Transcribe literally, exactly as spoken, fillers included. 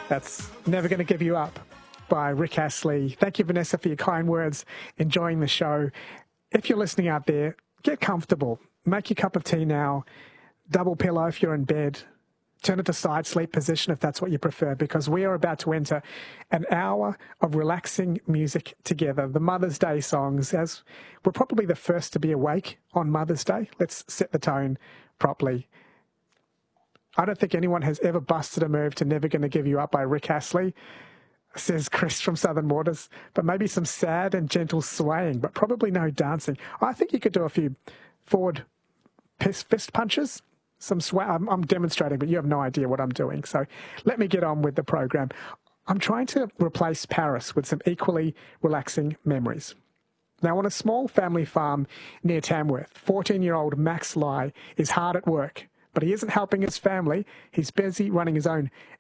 That's Never Gonna Give You Up by Rick Astley. Thank you, Vanessa, for your kind words. Enjoying the show. If you're listening out there, get comfortable. Make your cup of tea now. Double pillow if you're in bed. Turn it to side sleep position if that's what you prefer, because we are about to enter an hour of relaxing music together. The Mother's Day songs, as we're probably the first to be awake on Mother's Day. Let's set the tone properly. I don't think anyone has ever busted a move to Never Gonna Give You Up by Rick Astley, says Chris from Southern Waters, but maybe some sad and gentle swaying, but probably no dancing. I think you could do a few forward fist punches, some sway. I'm, I'm demonstrating, but you have no idea what I'm doing. So let me get on with the program. I'm trying to replace Paris with some equally relaxing memories. Now, on a small family farm near Tamworth, fourteen-year-old Max Lai is hard at work, but he isn't helping his family. He's busy running his own